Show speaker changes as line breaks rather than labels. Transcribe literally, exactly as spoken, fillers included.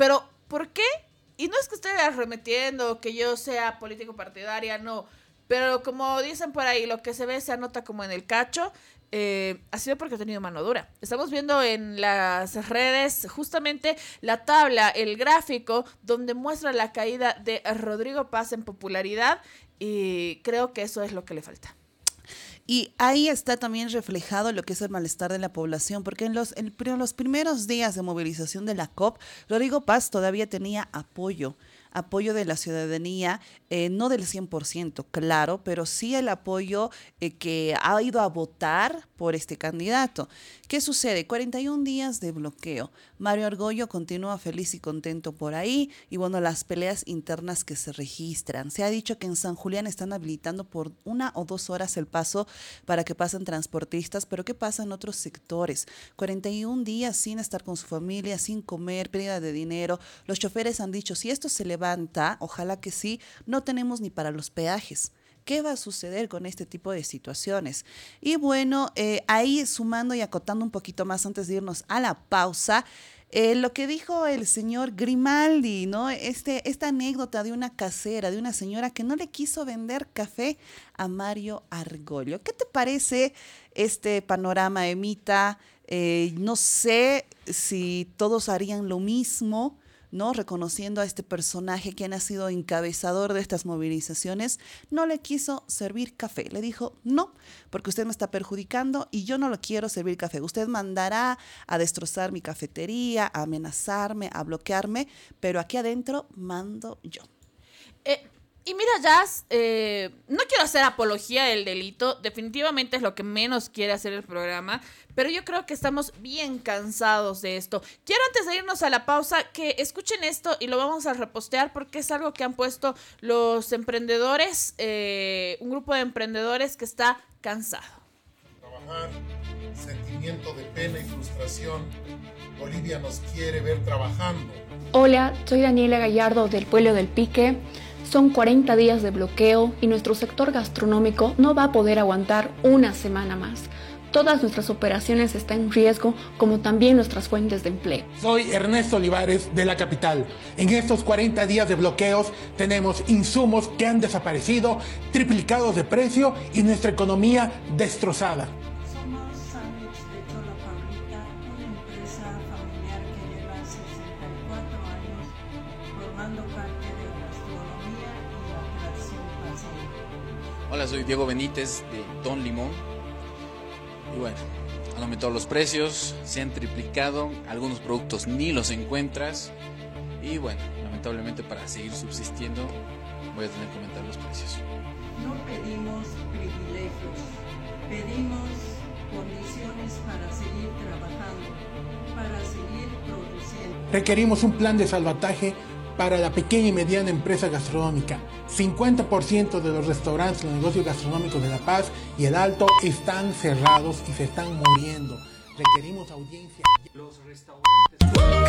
pero ¿por qué? Y no es que esté arremetiendo, que yo sea político partidaria, no. Pero como dicen por ahí, lo que se ve se anota como en el cacho. Eh, ha sido porque ha tenido mano dura. Estamos viendo en las redes justamente la tabla, el gráfico, donde muestra la caída de Rodrigo Paz en popularidad y creo que eso es lo que le falta.
Y ahí está también reflejado lo que es el malestar de la población, porque en los, en los primeros días de movilización de la C O P, Rodrigo Paz todavía tenía apoyo. apoyo de la ciudadanía, eh, no del cien por ciento, claro, pero sí el apoyo eh, que ha ido a votar por este candidato. ¿Qué sucede? cuarenta y un días de bloqueo. Mario Argüello continúa feliz y contento por ahí y bueno, las peleas internas que se registran. Se ha dicho que en San Julián están habilitando por una o dos horas el paso para que pasen transportistas, pero ¿qué pasa en otros sectores? cuarenta y un días sin estar con su familia, sin comer, pérdida de dinero. Los choferes han dicho, si esto se levanta, ojalá que sí, no tenemos ni para los peajes. ¿Qué va a suceder con este tipo de situaciones? Y bueno, eh, ahí sumando y acotando un poquito más antes de irnos a la pausa, eh, lo que dijo el señor Grimaldi, ¿no? Este, esta anécdota de una casera, de una señora que no le quiso vender café a Mario Argüello. ¿Qué te parece este panorama, Emita? Eh, no sé si todos harían lo mismo, ¿no? Reconociendo a este personaje quien ha sido encabezador de estas movilizaciones, no le quiso servir café. Le dijo, no, porque usted me está perjudicando y yo no lo quiero servir café. Usted mandará a destrozar mi cafetería, a amenazarme, a bloquearme, pero aquí adentro mando yo.
Eh, y mira, Jazz, eh, no quiero hacer apología del delito, definitivamente es lo que menos quiere hacer el programa, pero yo creo que estamos bien cansados de esto. Quiero antes de irnos a la pausa que escuchen esto y lo vamos a repostear porque es algo que han puesto los emprendedores, eh, un grupo de emprendedores que está cansado.
Trabajar, sentimiento de pena y frustración. Bolivia nos quiere ver trabajando.
Hola, soy Daniela Gallardo del Pueblo del Pique. Son cuarenta días de bloqueo y nuestro sector gastronómico no va a poder aguantar una semana más. Todas nuestras operaciones están en riesgo, como también nuestras fuentes de empleo.
Soy Ernesto Olivares de La Capital. En estos cuarenta días de bloqueos tenemos insumos que han desaparecido, triplicados de precio y nuestra economía destrozada.
Somos Sándwich de Cholo Fabrica, una empresa familiar que lleva sesenta y cuatro años formando parte de gastronomía y la creación paseña.
Hola, soy Diego Benítez de Don Limón. Y bueno, han aumentado los precios, se han triplicado, algunos productos ni los encuentras. Y bueno, lamentablemente para seguir subsistiendo voy a tener que aumentar los precios.
No pedimos privilegios, pedimos condiciones para seguir trabajando, para seguir produciendo.
Requerimos un plan de salvataje para la pequeña y mediana empresa gastronómica. cincuenta por ciento de los restaurantes, los negocios gastronómicos de La Paz y el Alto están cerrados y se están muriendo. Requerimos audiencia. Los restaurantes...